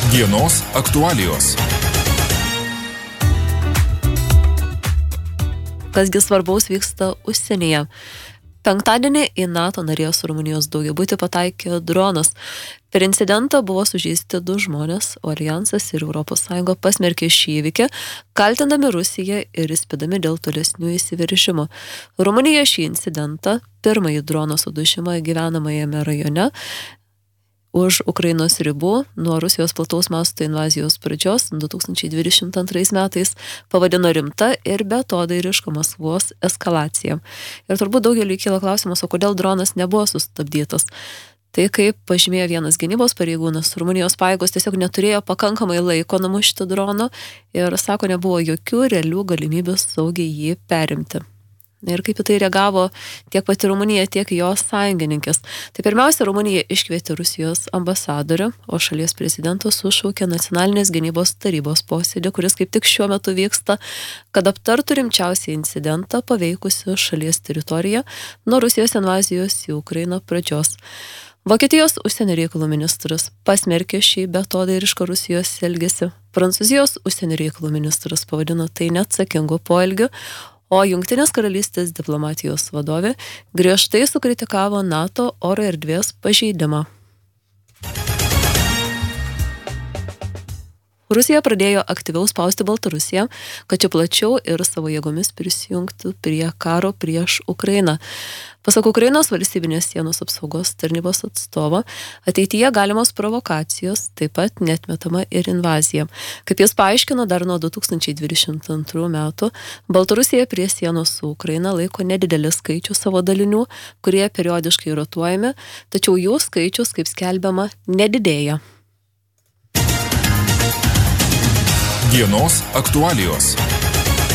Dienos aktualijos. Kasgi svarbaus vyksta užsienyje. Penktadienį į NATO narės Rumunijos daugiabutį pataikė dronas. Per incidentą buvo sužeisti 2 žmonės, o Aljansas ir ES pasmerkė šį įvykį, kaltindami Rusiją ir įspėdami dėl tolesnių įsiveržimų. Rumunija šį incidentą, pirmąjį drono sudužimą gyvenamajame rajone, už Ukrainos ribų nuo Rusijos plataus masto invazijos pradžios 2022 metais pavadino rimta ir beatodairiška Maskvos eskalacija. Ir turbūt daugeliui kyla klausimas, o kodėl dronas nebuvo sustabdytas. Tai kaip pažymėjo vienas gynybos pareigūnas, Rumunijos pajėgos tiesiog neturėjo pakankamai laiko numušti drono ir, sako, nebuvo jokių realių galimybių saugiai jį perimti. Ir kaip į tai reagavo tiek pati Rumunija, tiek jos sąjungininkės. Tai pirmiausia, Rumunija iškvietė Rusijos ambasadorių, o šalies prezidentas sušaukė nacionalinės gynybos tarybos posėdį, kuris kaip tik šiuo metu vyksta, kad aptartų rimčiausią incidentą paveikusių šalies teritoriją nuo Rusijos invazijos į Ukrainą pradžios. Vokietijos užsienio reikalų ministras pasmerkė šį beatodairišką Rusijos elgesį. Prancūzijos užsienio reikalų ministras pavadino tai neatsakingu poelgiu, o Jungtinės karalystės diplomatijos vadovė griežtai sukritikavo NATO oro erdvės pažeidimą. Rusija pradėjo aktyviau spausti Baltarusiją, kad čia plačiau ir savo jėgomis prisijungtų prie karo prieš Ukrainą. Pasak Ukrainos valstybinės sienos apsaugos tarnybos atstovo, ateityje galimos provokacijos, taip pat neatmetama ir invazija. Kaip jis paaiškino, dar nuo 2022 metų Baltarusija prie sienos su Ukraina laiko nedidelį skaičių savo dalinių, kurie periodiškai rotuojami, tačiau jų skaičius, kaip skelbiama, nedidėja. Dienos aktualijos.